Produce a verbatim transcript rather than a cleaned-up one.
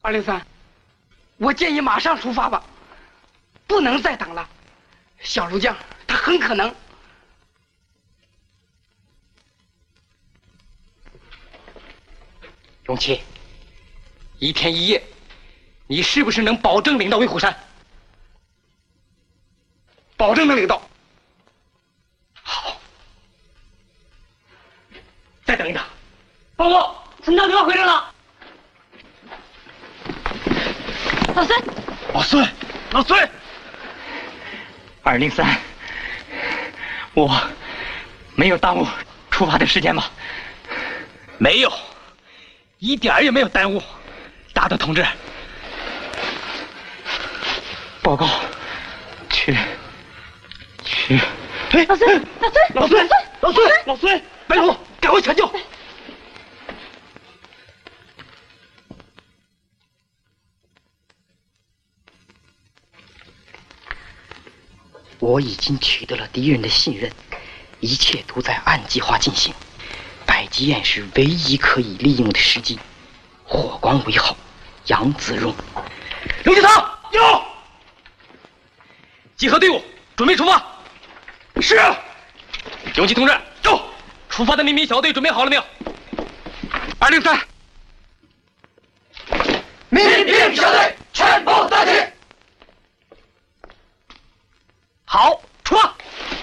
二零三，我建议马上出发吧，不能再等了。小儒将他很可能。 永琪，一天一夜，你是不是能保证领到威虎山？ 保证能领到。 好，再等一等。报告，村长电话回来了。 老孙， 老孙，老孙，二零三，我没有耽误出发的时间吧？没有，一点也没有耽误。大德同志，报告，去，去。 哎，老孙，老孙， 老孙，老孙，老孙，白龙，赶快抢救！我已经取得了敌人的信任，一切都在按计划进行。百吉宴是唯一可以利用的时机。火光为号，杨子荣，刘继堂有，集合队伍，准备出发。是。永吉同志，走！出发的秘密小队准备好了没有？ 二零三，